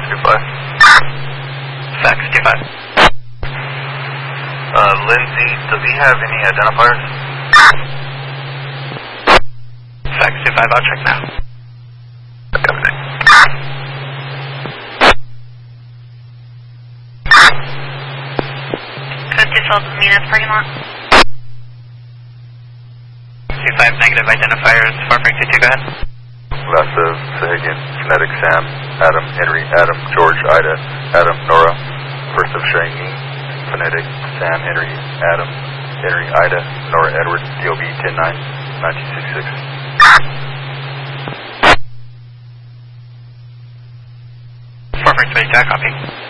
25. Fax 25. Lindsay, does he have any identifiers? Fax 25, I'll check now. Copy that. Code 2 Phillips Munoz parking lot. 25 negative identifiers, 4.22, go ahead. Vasa, Sahagan, Phonetic Sam, Adam, Henry, Adam, George, Ida, Adam, Nora, First of Shangyi, Phonetic Sam, Henry, Adam, Henry, Ida, Nora, Edward, DOB 10-9, 1966. 4.22, copy.